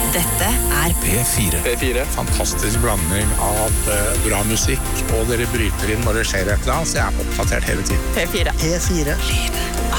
Dette er P4. P4. Fantastisk blanding av bra musikk, og dere bryter inn når det skjer et eller annet, så jeg er oppdatert hele tiden. P4. P4. Lyden